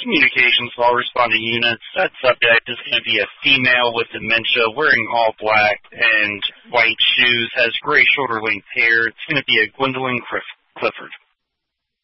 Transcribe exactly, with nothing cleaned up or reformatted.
Communications Law Responding Units. That subject is going to be a female with dementia wearing all black and white shoes, has gray shoulder-length hair. It's going to be a Gwendolyn Clifford.